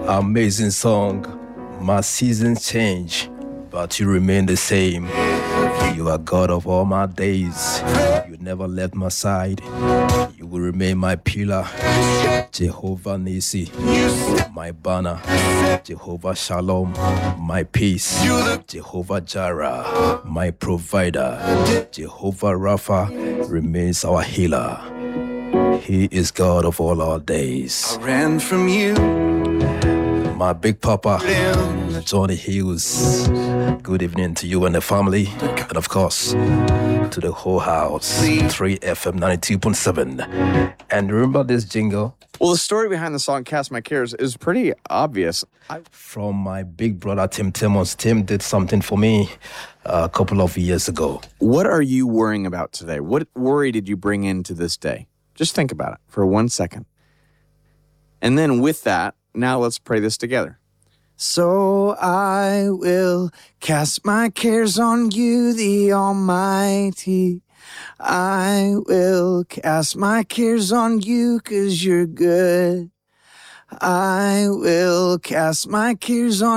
Amazing song. My seasons change, but you remain the same. You are God of all my days. You never left my side. You will remain my pillar. Jehovah Nisi, my banner. Jehovah Shalom, my peace. Jehovah Jireh, my provider. Jehovah Rapha remains our healer. He is God of all our days. I ran from you. My big papa, Johnny Hughes. Good evening to you and the family, and of course, to the whole house. 3FM 92.7. And remember this jingle? Well, the story behind the song Cast My Cares is pretty obvious. From my big brother, Tim Timmons. Tim did something for me a couple of years ago. What are you worrying about today? What worry did you bring into this day? Just think about it for 1 second. And then with that, now let's pray this together. So I will cast my cares on you, the Almighty. I will cast my cares on you, 'cause you're good. I will cast my cares on